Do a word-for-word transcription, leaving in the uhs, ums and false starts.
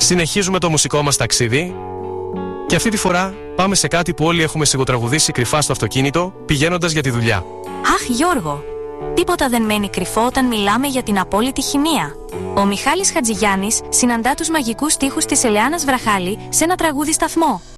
Συνεχίζουμε το μουσικό μας ταξίδι και αυτή τη φορά πάμε σε κάτι που όλοι έχουμε σιγοτραγουδήσει κρυφά στο αυτοκίνητο πηγαίνοντας για τη δουλειά. Αχ, Γιώργο, τίποτα δεν μένει κρυφό όταν μιλάμε για την απόλυτη χημεία. Ο Μιχάλης Χατζηγιάννης συναντά τους μαγικούς στίχους της Ελεάνας Βραχάλη σε ένα τραγούδι σταθμό.